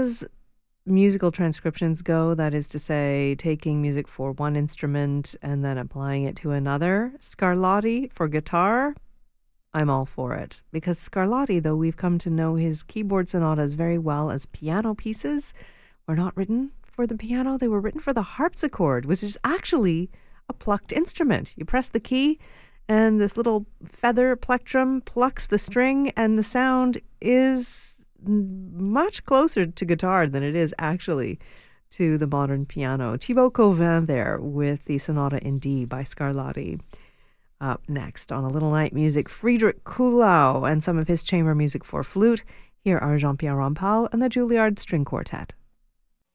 as musical transcriptions go, that is to say, taking music for one instrument and then applying it to another, Scarlatti for guitar, I'm all for it. Because Scarlatti, though we've come to know his keyboard sonatas very well as piano pieces, were not written for the piano. They were written for the harpsichord, which is actually a plucked instrument. You press the key, and this little feather plectrum plucks the string, and the sound is much closer to guitar than it is actually to the modern piano. Thibaut Cauvin there with the Sonata in D by Scarlatti. Up next on A Little Night Music, Friedrich Kuhlau and some of his chamber music for flute. Here are Jean-Pierre Rampal and the Juilliard String Quartet.